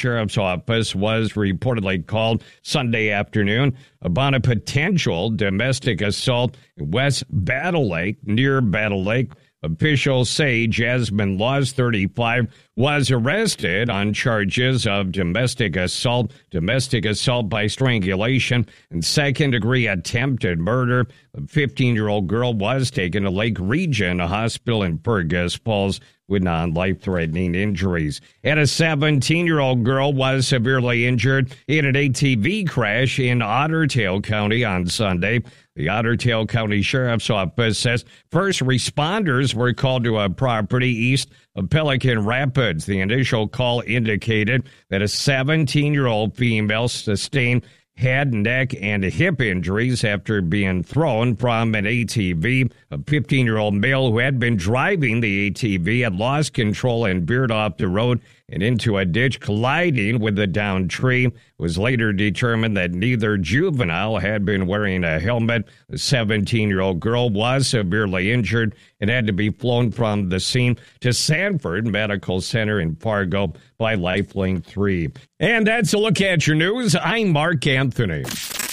Sheriff's Office was reportedly called Sunday afternoon about a potential domestic assault in West Battle Lake, near Battle Lake. Officials say Jasmine Laws, 35, was arrested on charges of domestic assault by strangulation, and second-degree attempted murder. The 15-year-old girl was taken to Lake Region Hospital in Fergus Falls with non-life-threatening injuries. And a 17-year-old girl was severely injured in an ATV crash in Otter Tail County on Sunday. The Otter Tail County Sheriff's Office says first responders were called to a property east of Pelican Rapids. The initial call indicated that a 17-year-old female sustained head, neck, and hip injuries after being thrown from an ATV. A 15-year-old male who had been driving the ATV had lost control and veered off the road and into a ditch, colliding with a downed tree. It was later determined that neither juvenile had been wearing a helmet. The 17-year-old girl was severely injured and had to be flown from the scene to Sanford Medical Center in Fargo by Lifeline 3. And that's a look at your news. I'm Mark Anthony.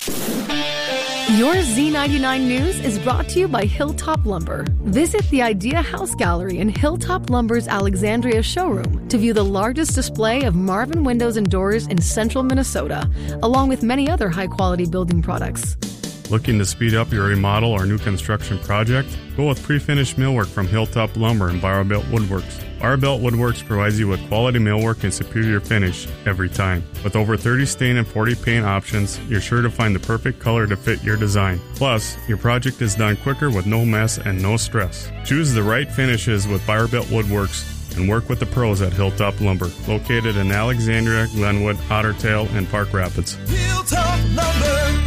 Your Z99 News is brought to you by Hilltop Lumber. Visit the Idea House Gallery in Hilltop Lumber's Alexandria showroom to view the largest display of Marvin windows and doors in central Minnesota, along with many other high-quality building products. Looking to speed up your remodel or new construction project? Go with pre-finished millwork from Hilltop Lumber and Barrowbuilt Woodworks. Barrowbuilt Woodworks provides you with quality millwork and superior finish every time. With over 30 stain and 40 paint options, you're sure to find the perfect color to fit your design. Plus, your project is done quicker with no mess and no stress. Choose the right finishes with Barrowbuilt Woodworks and work with the pros at Hilltop Lumber, located in Alexandria, Glenwood, Otter Tail, and Park Rapids. Hilltop Lumber.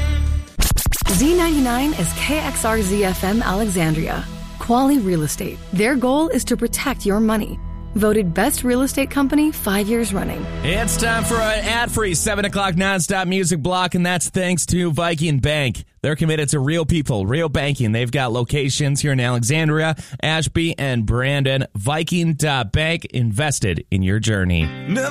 Z99 is KXRZ-FM Alexandria. Quality Real Estate. Their goal is to protect your money. Voted Best Real Estate Company 5 years running. It's time for an ad-free 7 o'clock nonstop music block, and that's thanks to Viking Bank. They're committed to real people, real banking. They've got locations here in Alexandria, Ashby, and Brandon. Viking.bank, invested in your journey. Never